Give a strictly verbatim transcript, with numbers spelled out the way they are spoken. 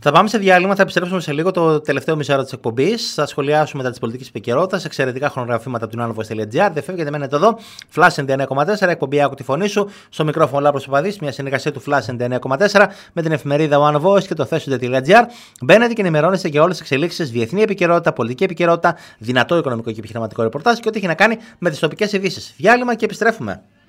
Θα πάμε σε διάλειμμα, θα επιστρέψουμε σε λίγο το τελευταίο μισό ώρα της εκπομπής. Θα σχολιάσουμε μετά τις πολιτικές επικαιρότητας, εξαιρετικά χρονογραφήματα από την alvovoice.gr. Δεν φεύγετε, μένετε εδώ. Flash ενενήντα εννέα κόμμα τέσσερα, εκπομπή Άκου τη φωνή σου. Στο μικρόφωνο Λάμπρος Παπαδής, μια συνεργασία του Flash ενενήντα εννέα κόμμα τέσσερα με την εφημερίδα One Voice και το θέσουντε.gr. Μπαίνετε και ενημερώνεστε για όλες τις εξελίξεις, διεθνή επικαιρότητα, πολιτική επικαιρότητα, δυνατό οικονομικό και επιχειρηματικό ρεπορτάζ και ό,τι έχει να κάνει με τις τοπικές ειδήσεις. Διάλειμμα και επιστρέφουμε.